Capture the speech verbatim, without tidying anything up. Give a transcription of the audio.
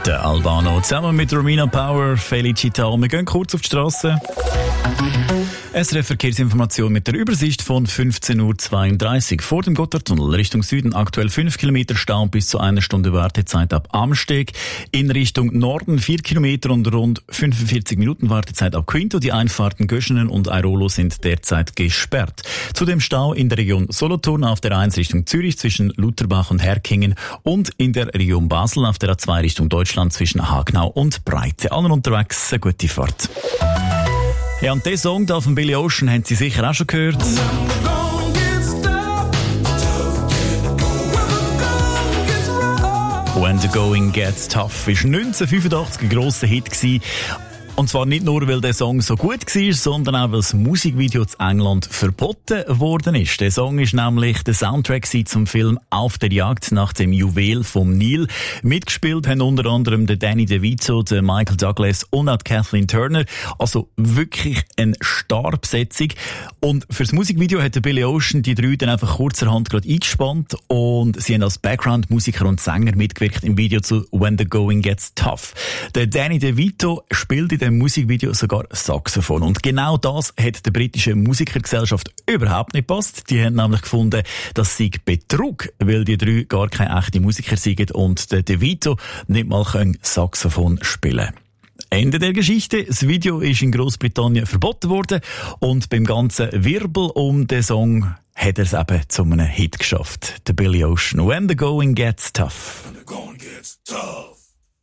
Der Albano zusammen mit Romina Power, Felicita. Wir gehen kurz auf die Strasse. S R F-Verkehrsinformation mit der Übersicht von fünfzehn Uhr zweiunddreißig. Vor dem Gotthardtunnel Richtung Süden aktuell fünf Kilometer Stau bis zu einer Stunde Wartezeit ab Amsteg. In Richtung Norden vier Kilometer und rund fünfundvierzig Minuten Wartezeit ab Quinto. Die Einfahrten Göschenen und Airolo sind derzeit gesperrt. Zudem Stau in der Region Solothurn auf der A eins Richtung Zürich zwischen Lutherbach und Herkingen und in der Region Basel auf der A zwei Richtung Deutschland zwischen Hagenau und Breite. Allen unterwegs eine gute Fahrt. Ja, und diesen Song da von Billy Ocean haben Sie sicher auch schon gehört. When the Going Gets Tough war neunzehnhundertfünfundachtzig ein grosser Hit gewesen. Und zwar nicht nur, weil der Song so gut war, sondern auch, weil das Musikvideo zu England verboten worden ist. Der Song ist nämlich der Soundtrack zum Film Auf der Jagd nach dem Juwel vom Nil. Mitgespielt haben unter anderem der Danny DeVito, der Michael Douglas und auch Kathleen Turner. Also wirklich eine Starbesetzung. Und fürs Musikvideo hat der Billy Ocean die drei dann einfach kurzerhand gerade eingespannt und sie haben als Background-Musiker und Sänger mitgewirkt im Video zu When the Going Gets Tough. Der Danny DeVito spielt in dem Musikvideo sogar Saxophon. Und genau das hat der britischen Musikergesellschaft überhaupt nicht gepasst. Die haben nämlich gefunden, das sei Betrug, weil die drei gar keine echten Musiker sind und der DeVito nicht mal Saxophon spielen können. Ende der Geschichte. Das Video ist in Großbritannien verboten worden und beim ganzen Wirbel um den Song hat er es eben zu einem Hit geschafft. Der Billy Ocean. When the Going Gets Tough. When the going gets tough.